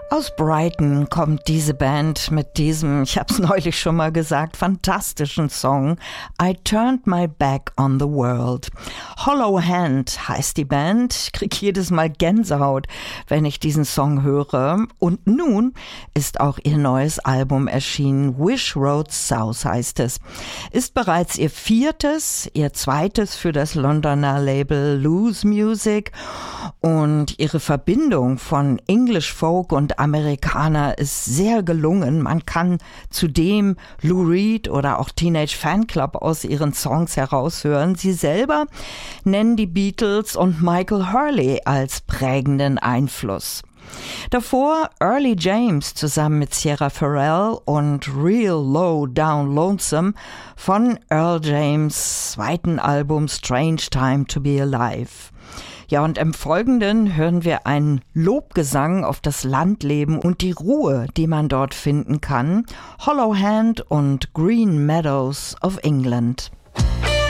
Aus Brighton kommt diese Band mit diesem, ich habe es neulich schon mal gesagt, fantastischen Song I Turned My Back on the World. Hollow Hand heißt die Band. Ich kriege jedes Mal Gänsehaut, wenn ich diesen Song höre. Und nun ist auch ihr neues Album erschienen. Wish Roads South heißt es. Ist bereits ihr viertes, ihr zweites für das Londoner Label Loose Music. Und ihre Verbindung von English Folk und Amerikaner ist sehr gelungen. Man kann zudem Lou Reed oder auch Teenage Fanclub aus ihren Songs heraushören. Sie selber nennen die Beatles und Michael Hurley als prägenden Einfluss. Davor Early James zusammen mit Sierra Farrell und Real Low Down Lonesome von Earl James' zweiten Album Strange Time to Be Alive. Ja, und im Folgenden hören wir einen Lobgesang auf das Landleben und die Ruhe, die man dort finden kann. Hollow Hand und Green Meadows of England.